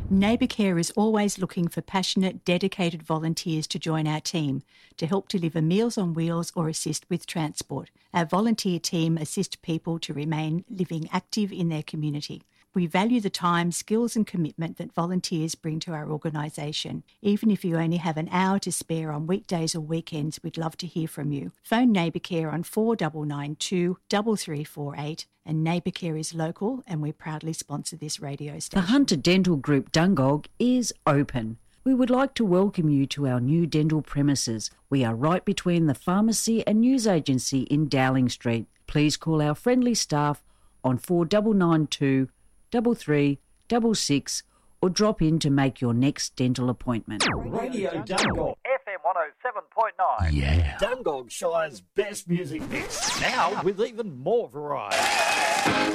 Neighbour Care is always looking for passionate, dedicated volunteers to join our team to help deliver Meals on Wheels or assist with transport. Our volunteer team assist people to remain living active in their community. We value the time, skills and commitment that volunteers bring to our organisation. Even if you only have an hour to spare on weekdays or weekends, we'd love to hear from you. Phone Neighbour Care on 4992 3348. And Neighbour Care is local and we proudly sponsor this radio station. The Hunter Dental Group Dungog is open. We would like to welcome you to our new dental premises. We are right between the pharmacy and news agency in Dowling Street. Please call our friendly staff on 4992 3366 or drop in to make your next dental appointment. Radio Dungog. FM 107.9. Yeah. Dungog Shire's best music mix. Now with even more variety.